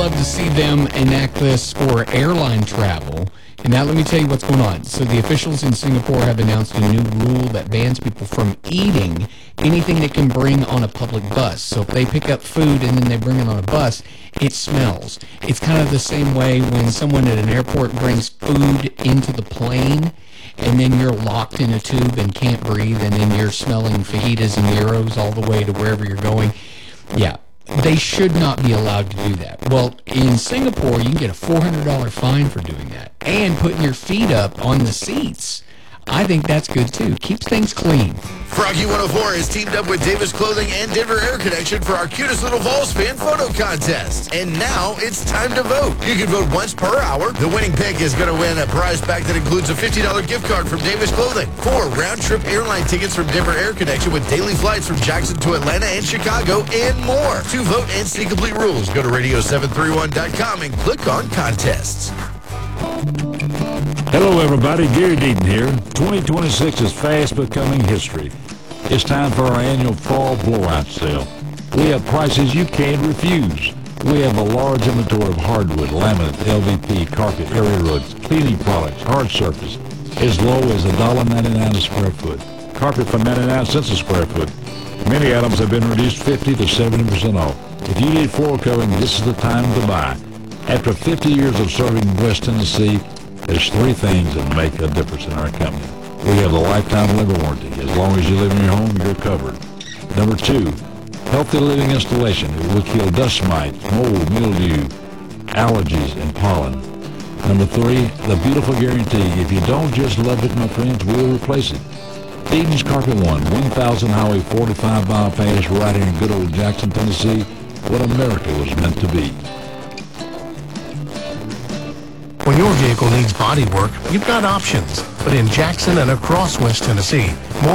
love to see them enact this for airline travel. And now let me tell you what's going on. So the officials in Singapore have announced a new rule that bans people from eating anything they can bring on a public bus. So if they pick up food and then they bring it on a bus, it smells. It's kind of the same way when someone at an airport brings food into the plane and then you're locked in a tube and can't breathe, and then you're smelling fajitas and gyros all the way to wherever you're going. Yeah. They should not be allowed to do that. Well, in Singapore, you can get a $400 fine for doing that and putting your feet up on the seats. I think that's good, too. Keeps things clean. Froggy 104 has teamed up with Davis Clothing and Denver Air Connection for our cutest little Vols fan photo contest. And now it's time to vote. You can vote once per hour. The winning pick is going to win a prize pack that includes a $50 gift card from Davis Clothing, 4 round-trip airline tickets from Denver Air Connection with daily flights from Jackson to Atlanta and Chicago, and more. To vote and see complete rules, go to radio731.com and click on contests. Hello, everybody. Gary Deaton here. 2026 is fast becoming history. It's time for our annual fall blowout sale. We have prices you can't refuse. We have a large inventory of hardwood, laminate, LVP, carpet, area rugs, cleaning products, hard surface, as low as $1.99 a square foot. Carpet for 99 cents a square foot. Many items have been reduced 50 to 70% off. If you need floor covering, this is the time to buy. After 50 years of serving West Tennessee, there's 3 things that make a difference in our company. We have a lifetime labor warranty. As long as you live in your home, you're covered. Number 2, healthy living installation. It will kill dust mites, mold, mildew, allergies, and pollen. Number 3, the beautiful guarantee. If you don't just love it, my friends, we'll replace it. Deaton's Carpet One, 1000 Highway 45 bypass, right here in good old Jackson, Tennessee, what America was meant to be. When your vehicle needs body work, you've got options. But in Jackson and across West Tennessee, more